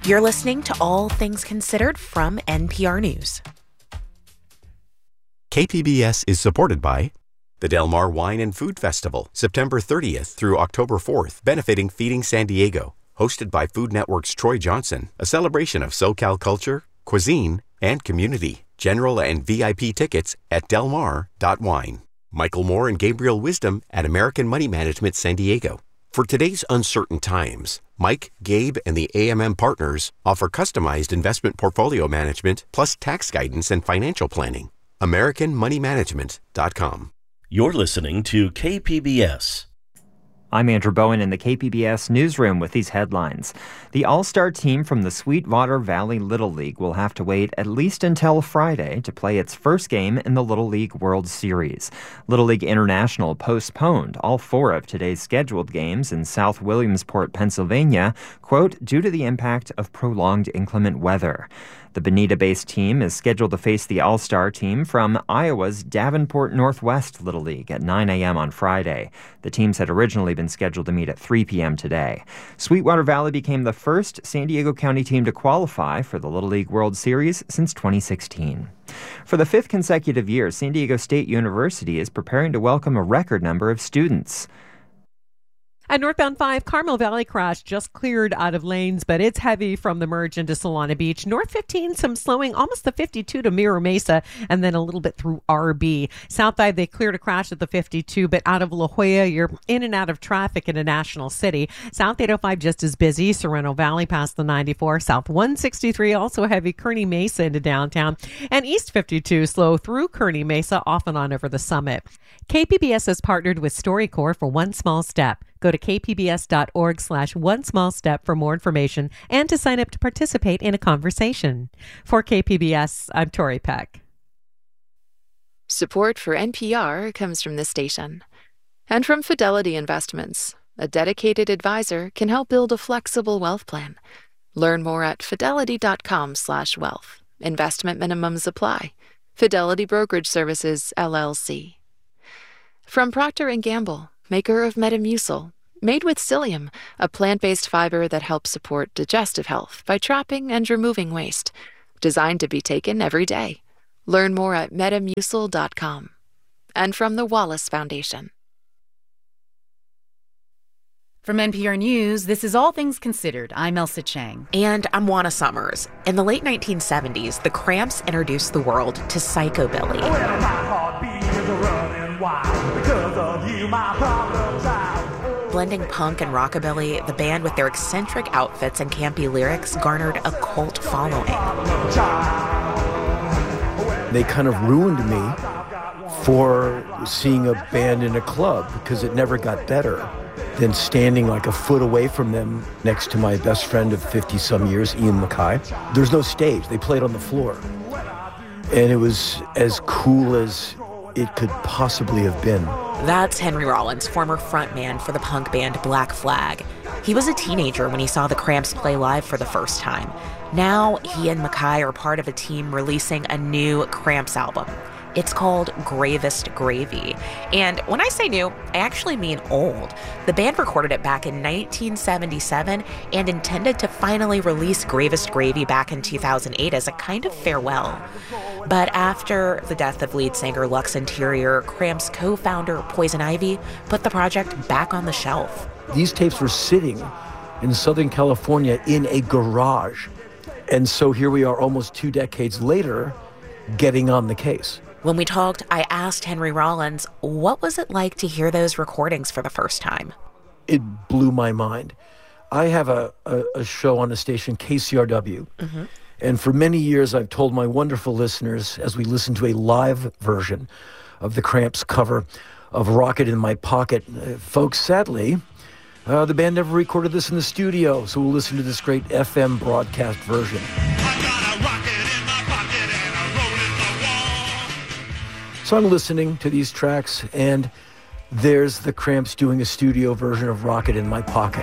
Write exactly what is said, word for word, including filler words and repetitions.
You're listening to All Things Considered from N P R News. K P B S is supported by the Del Mar Wine and Food Festival, September thirtieth through October fourth, benefiting Feeding San Diego. Hosted by Food Network's Troy Johnson, a celebration of SoCal culture, cuisine, and community. General and V I P tickets at delmar dot wine. Michael Moore and Gabriel Wisdom at American Money Management San Diego. For today's uncertain times, Mike, Gabe, and the A M M partners offer customized investment portfolio management plus tax guidance and financial planning. American Money Management dot com. You're listening to K P B S. I'm Andrew Bowen in the K P B S newsroom with these headlines. The all-star team from the Sweetwater Valley Little League will have to wait at least until Friday to play its first game in the Little League World Series. Little League International postponed all four of today's scheduled games in South Williamsport, Pennsylvania, quote, due to the impact of prolonged inclement weather. The Bonita-based team is scheduled to face the all-star team from Iowa's Davenport Northwest Little League at nine a.m. on Friday. The teams had originally been scheduled to meet at three p.m. today. Sweetwater Valley became the first San Diego County team to qualify for the Little League World Series since twenty sixteen. For the fifth consecutive year, San Diego State University is preparing to welcome a record number of students. At northbound five, Carmel Valley crash just cleared out of lanes, but it's heavy from the merge into Solana Beach. North fifteen, some slowing, almost the fifty-two to Mira Mesa, and then a little bit through R B. South five, they cleared a crash at the fifty-two, but out of La Jolla, you're in and out of traffic in a national city. South eight oh five, just as busy. Sereno Valley past the ninety-four. South one sixty-three, also heavy. Kearny Mesa into downtown. And East fifty-two, slow through Kearny Mesa, off and on over the summit. K P B S has partnered with StoryCorps for One Small Step. Go to kpbs.org slash one small step for more information and to sign up to participate in a conversation. For K P B S, I'm Tori Peck. Support for N P R comes from this station. And from Fidelity Investments. A dedicated advisor can help build a flexible wealth plan. Learn more at fidelity.com slash wealth. Investment minimums apply. Fidelity Brokerage Services, L L C. From Procter and Gamble, maker of Metamucil, made with psyllium, a plant-based fiber that helps support digestive health by trapping and removing waste. Designed to be taken every day. Learn more at metamucil dot com. And from the Wallace Foundation. From N P R News, this is All Things Considered. I'm Elsa Chang. And I'm Juana Summers. In the late nineteen seventies, the Cramps introduced the world to Psychobilly. Well, my heartbeat is running wild because of you, my problem child. Blending punk and rockabilly, the band with their eccentric outfits and campy lyrics garnered a cult following. They kind of ruined me for seeing a band in a club because it never got better than standing like a foot away from them next to my best friend of fifty-some years, Ian Mackay. There's no stage. They played on the floor. And it was as cool as it could possibly have been. That's Henry Rollins, former frontman for the punk band Black Flag. He was a teenager when he saw the Cramps play live for the first time. Now, he and Mackay are part of a team releasing a new Cramps album. It's called Gravest Gravy. And when I say new, I actually mean old. The band recorded it back in nineteen seventy-seven and intended to finally release Gravest Gravy back in two thousand eight as a kind of farewell. But after the death of lead singer Lux Interior, Cramps co-founder Poison Ivy put the project back on the shelf. These tapes were sitting in Southern California in a garage. And so here we are almost two decades later, getting on the case. When we talked, I asked Henry Rollins, what was it like to hear those recordings for the first time? It blew my mind. I have a, a, a show on a station, K C R W. Mm-hmm. And for many years, I've told my wonderful listeners, as we listen to a live version of the Cramps cover of Rocket in My Pocket, uh, folks, sadly, uh, the band never recorded this in the studio, so we'll listen to this great F M broadcast version. So I'm listening to these tracks, and there's the Cramps doing a studio version of Rocket in My Pocket.